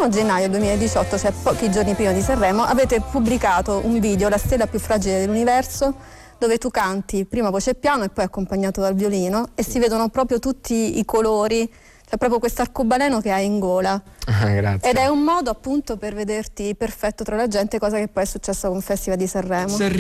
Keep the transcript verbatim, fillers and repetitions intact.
primo gennaio duemiladiciotto, cioè pochi giorni prima di Sanremo, avete pubblicato un video, La stella più fragile dell'universo, dove tu canti prima voce e piano e poi accompagnato dal violino, e si vedono proprio tutti i colori, cioè proprio questo arcobaleno che hai in gola. Ah, grazie. Ed è un modo appunto per vederti perfetto tra la gente, cosa che poi è successa con il Festival di Sanremo.